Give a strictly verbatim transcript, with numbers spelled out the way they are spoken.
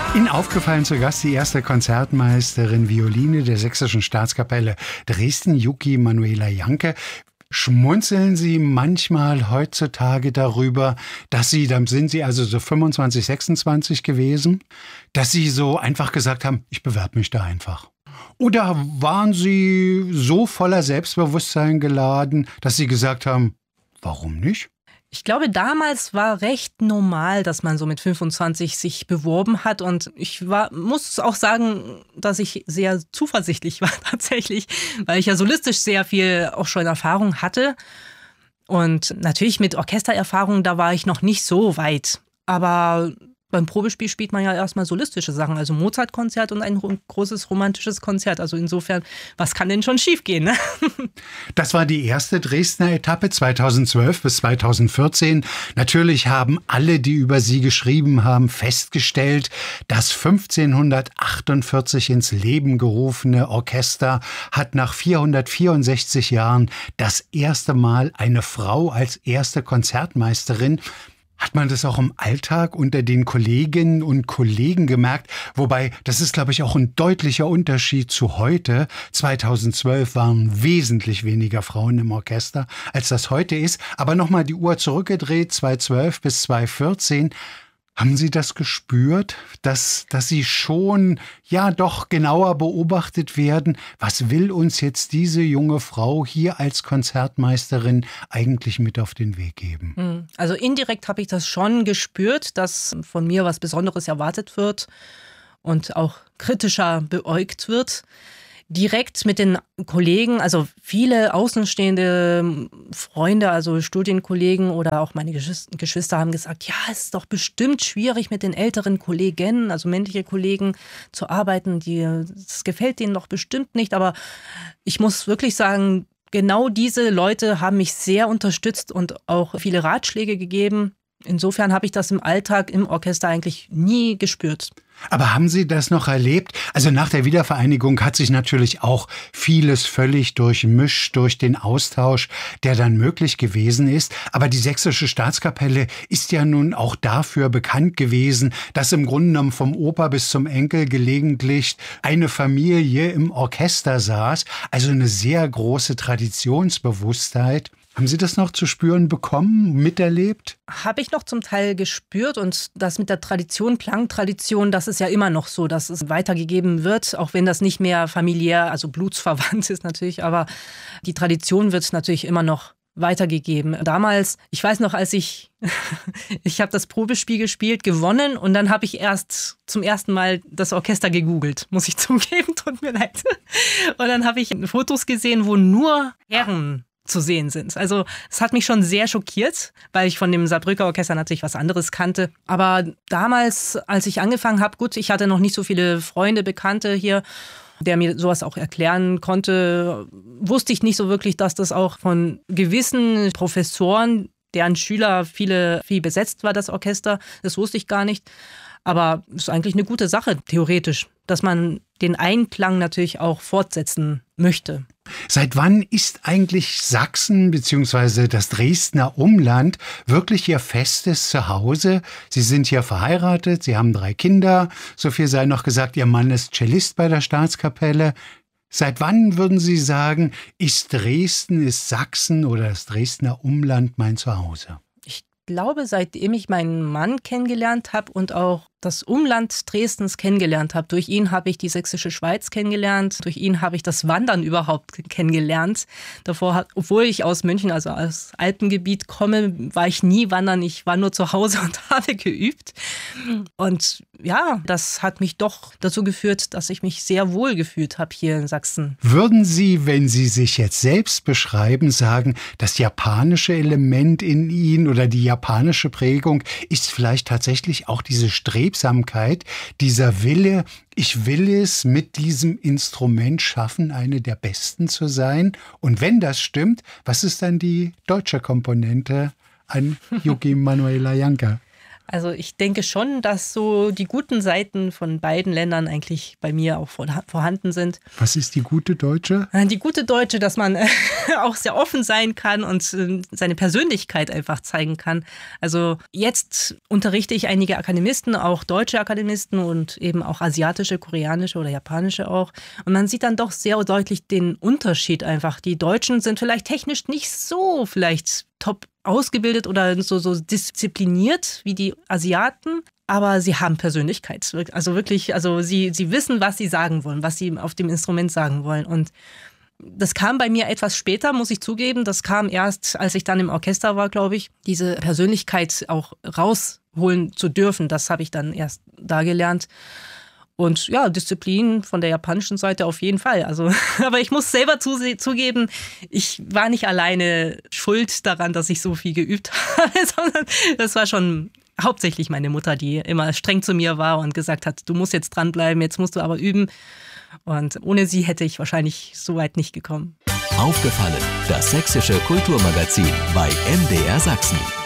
Ihnen aufgefallen zu Gast die erste Konzertmeisterin Violine der Sächsischen Staatskapelle Dresden, Yuki Manuela Janke. Schmunzeln Sie manchmal heutzutage darüber, dass Sie, dann sind Sie also so fünfundzwanzig, sechsundzwanzig gewesen, dass Sie so einfach gesagt haben, ich bewerbe mich da einfach? Oder waren Sie so voller Selbstbewusstsein geladen, dass Sie gesagt haben, warum nicht? Ich glaube, damals war recht normal, dass man so mit fünfundzwanzig sich beworben hat. Und ich war, muss auch sagen, dass ich sehr zuversichtlich war tatsächlich, weil ich ja solistisch sehr viel auch schon Erfahrung hatte. Und natürlich mit Orchestererfahrung, da war ich noch nicht so weit. Aber beim Probespiel spielt man ja erstmal solistische Sachen, also Mozart-Konzert und ein großes romantisches Konzert. Also insofern, was kann denn schon schiefgehen, ne? Das war die erste Dresdner Etappe zweitausendzwölf bis zweitausendvierzehn. Natürlich haben alle, die über sie geschrieben haben, festgestellt, das fünfzehnhundertachtundvierzig ins Leben gerufene Orchester hat nach vierhundertvierundsechzig Jahren das erste Mal eine Frau als erste Konzertmeisterin. Hat man das auch im Alltag unter den Kolleginnen und Kollegen gemerkt? Wobei, das ist, glaube ich, auch ein deutlicher Unterschied zu heute. zweitausendzwölf waren wesentlich weniger Frauen im Orchester, als das heute ist. Aber nochmal die Uhr zurückgedreht, zweitausendzwölf bis zweitausendvierzehn. Haben Sie das gespürt, dass, dass Sie schon, ja, doch genauer beobachtet werden? Was will uns jetzt diese junge Frau hier als Konzertmeisterin eigentlich mit auf den Weg geben? Also indirekt habe ich das schon gespürt, dass von mir was Besonderes erwartet wird und auch kritischer beäugt wird. Direkt mit den Kollegen, also viele außenstehende Freunde, also Studienkollegen oder auch meine Geschwister haben gesagt, ja, es ist doch bestimmt schwierig mit den älteren Kollegen, also männliche Kollegen zu arbeiten, die, das gefällt denen doch bestimmt nicht, aber ich muss wirklich sagen, genau diese Leute haben mich sehr unterstützt und auch viele Ratschläge gegeben. Insofern habe ich das im Alltag im Orchester eigentlich nie gespürt. Aber haben Sie das noch erlebt? Also nach der Wiedervereinigung hat sich natürlich auch vieles völlig durchmischt durch den Austausch, der dann möglich gewesen ist. Aber die Sächsische Staatskapelle ist ja nun auch dafür bekannt gewesen, dass im Grunde genommen vom Opa bis zum Enkel gelegentlich eine Familie im Orchester saß. Also eine sehr große Traditionsbewusstheit. Haben Sie das noch zu spüren bekommen, miterlebt? Habe ich noch zum Teil gespürt und das mit der Tradition, Klangtradition, das ist ja immer noch so, dass es weitergegeben wird, auch wenn das nicht mehr familiär, also blutsverwandt ist natürlich, aber die Tradition wird natürlich immer noch weitergegeben. Damals, ich weiß noch, als ich, ich habe das Probespiel gespielt, gewonnen und dann habe ich erst zum ersten Mal das Orchester gegoogelt, muss ich zugeben, tut mir leid. Und dann habe ich Fotos gesehen, wo nur Herren zu sehen sind. Also es hat mich schon sehr schockiert, weil ich von dem Saarbrücker Orchester natürlich was anderes kannte. Aber damals, als ich angefangen habe, gut, ich hatte noch nicht so viele Freunde, Bekannte hier, der mir sowas auch erklären konnte, wusste ich nicht so wirklich, dass das auch von gewissen Professoren, deren Schüler viele, viel besetzt war, das Orchester, das wusste ich gar nicht. Aber es ist eigentlich eine gute Sache, theoretisch, dass man den Einklang natürlich auch fortsetzen möchte. Seit wann ist eigentlich Sachsen bzw. das Dresdner Umland wirklich Ihr festes Zuhause? Sie sind hier verheiratet, Sie haben drei Kinder, so viel sei noch gesagt, Ihr Mann ist Cellist bei der Staatskapelle. Seit wann würden Sie sagen, ist Dresden, ist Sachsen oder das Dresdner Umland mein Zuhause? Ich glaube, seitdem ich meinen Mann kennengelernt habe und auch das Umland Dresdens kennengelernt habe. Durch ihn habe ich die Sächsische Schweiz kennengelernt. Durch ihn habe ich das Wandern überhaupt kennengelernt. Davor, obwohl ich aus München, also aus Alpengebiet komme, war ich nie wandern. Ich war nur zu Hause und habe geübt. Und ja, das hat mich doch dazu geführt, dass ich mich sehr wohl gefühlt habe hier in Sachsen. Würden Sie, wenn Sie sich jetzt selbst beschreiben, sagen, das japanische Element in Ihnen oder die japanische Prägung ist vielleicht tatsächlich auch diese Strebsamkeit, dieser Wille, ich will es mit diesem Instrument schaffen, eine der Besten zu sein? Und wenn das stimmt, was ist dann die deutsche Komponente an Yuki Manuela Janke? Also ich denke schon, dass so die guten Seiten von beiden Ländern eigentlich bei mir auch vorhanden sind. Was ist die gute Deutsche? Die gute Deutsche, dass man auch sehr offen sein kann und seine Persönlichkeit einfach zeigen kann. Also jetzt unterrichte ich einige Akademisten, auch deutsche Akademisten und eben auch asiatische, koreanische oder japanische auch. Und man sieht dann doch sehr deutlich den Unterschied einfach. Die Deutschen sind vielleicht technisch nicht so vielleicht top ausgebildet oder so, so diszipliniert wie die Asiaten, aber sie haben Persönlichkeit. Also wirklich, also sie, sie wissen, was sie sagen wollen, was sie auf dem Instrument sagen wollen. Und das kam bei mir etwas später, muss ich zugeben. Das kam erst, als ich dann im Orchester war, glaube ich, diese Persönlichkeit auch rausholen zu dürfen. Das habe ich dann erst da gelernt. Und ja, Disziplin von der japanischen Seite auf jeden Fall. Also, aber ich muss selber zuse- zugeben, ich war nicht alleine schuld daran, dass ich so viel geübt habe, sondern das war schon hauptsächlich meine Mutter, die immer streng zu mir war und gesagt hat, du musst jetzt dranbleiben, jetzt musst du aber üben. Und ohne sie hätte ich wahrscheinlich so weit nicht gekommen. Aufgefallen, das sächsische Kulturmagazin bei M D R Sachsen.